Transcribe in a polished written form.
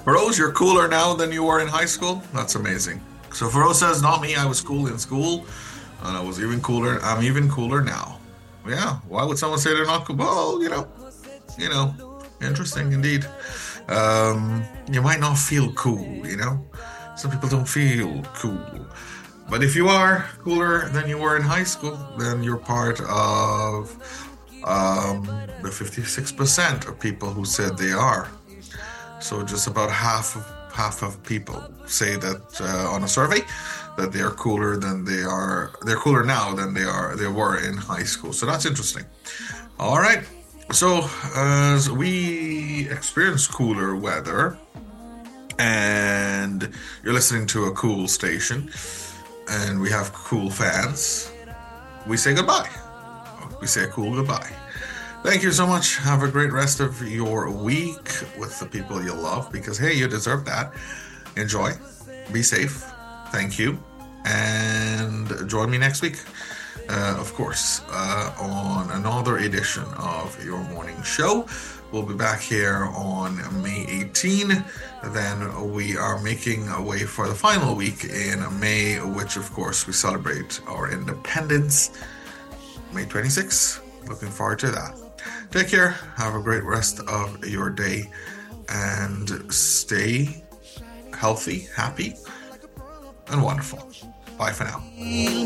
Rose, you're cooler now than you were in high school? That's amazing. So Rose says, not me, I was cool in school, and I was even cooler. I'm even cooler now. Yeah, why would someone say they're not cool? Well, interesting indeed. You might not feel cool. Some people don't feel cool. But if you are cooler than you were in high school, then you're part of the 56% of people who said they are. So just about half of people say that on a survey that they are cooler than they're cooler now than they were in high school. So that's interesting. All right. So as we experience cooler weather and you're listening to a cool station and we have cool fans, we say goodbye. We say a cool goodbye. Thank you so much. Have a great rest of your week with the people you love because, hey, you deserve that. Enjoy. Be safe. Thank you. And join me next week, of course, on another edition of your morning show. We'll be back here on May 18. Then we are making a way for the final week in May, which, of course, we celebrate our independence. May 26th. Looking forward to that. Take care. Have a great rest of your day and stay healthy, happy, and wonderful. Bye for now.